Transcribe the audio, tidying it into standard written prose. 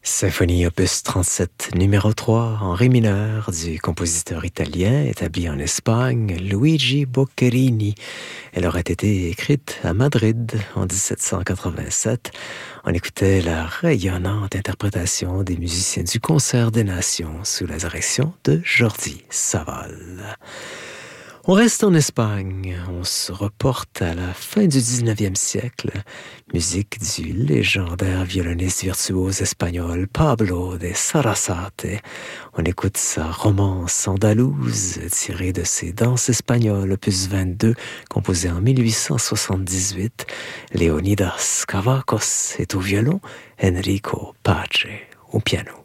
Symphonie opus 37, numéro 3, en ré mineur, du compositeur italien établi en Espagne, Luigi Boccherini. Elle aurait été écrite à Madrid en 1787. On écoutait la rayonnante interprétation des musiciens du Concert des Nations sous la direction de Jordi Savall. On reste en Espagne, on se reporte à la fin du 19e siècle, musique du légendaire violoniste virtuose espagnol Pablo de Sarasate. On écoute sa romance andalouse tirée de ses danses espagnoles, opus 22, composée en 1878. Leonidas Cavacos est au violon, Enrico Pace au piano.